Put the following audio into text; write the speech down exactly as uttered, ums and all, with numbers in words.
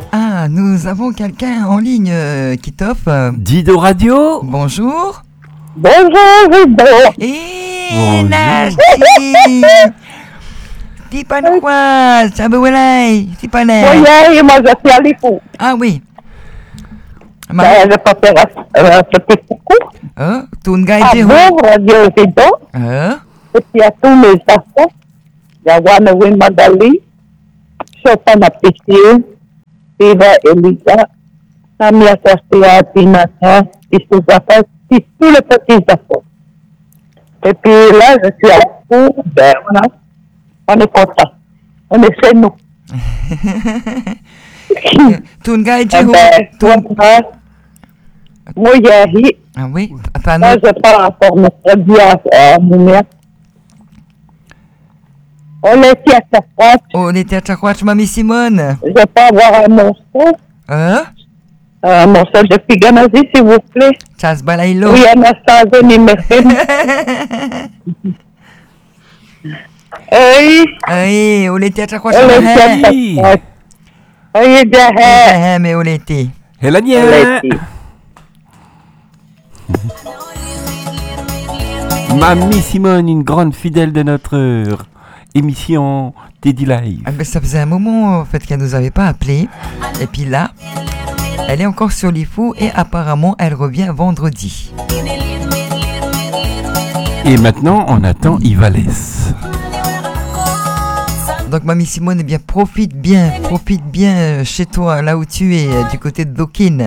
Ah, nous avons quelqu'un en ligne, euh, Kitov. Dido Radio. Bonjour. Bonjour, Dido. Eh, Nasty. Tipanquoise, Sabouelay, Tipanay. Oui, moi je suis à l'Ifou. Ah oui. Ben, je peux faire un petit coucou. Ah, Tungai À Jeho. vous, Radio Dido. Ah, Et puis à tous mes enfants. Yawana Wimadali. Chopin Apicier. Eva Elisa. Samia Sastia, Pinata. Et tous les tous les petits enfants. Et puis là, je suis à l'Ifou. Ben voilà. On est content. On est chez nous. Tungai Eh Jeho. ben, voilà. Moyahi. Ah oui, enfin, Moi, nous- je parle encore mercredi à Mounia. On était à Chakwat. on était à Chakwatch, Mamie Simone. Je peux avoir un morceau. Ah, Un morceau de Piganazi, s'il vous plaît. Chas Balailo. Oui, Anastasia Nimefen. Oui, Eh, on était à Chakwatch. on était à Oui. Chakwat. Oui, bien. Eh, mais on était. Et la On nienne. était. Mamie Simone, une grande fidèle de notre euh, émission Teddy Live. Ah ben, ça faisait un moment en fait qu'elle nous avait pas appelé. Et puis là, elle est encore sur l'Ifou et apparemment elle revient vendredi. Et maintenant, on attend Ivales. Donc Mamie Simone, eh bien profite bien, profite bien euh, chez toi, là où tu es, euh, du côté de Dokin.